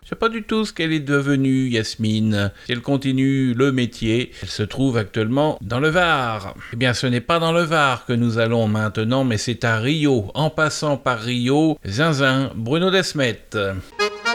Je sais pas du tout ce qu'elle est devenue, Yasmine. Si elle continue le métier, elle se trouve actuellement dans le Var. Eh bien, ce n'est pas dans le Var que nous allons maintenant, mais c'est à Rio. En passant par Rio, Zinzin, Bruno Desmet.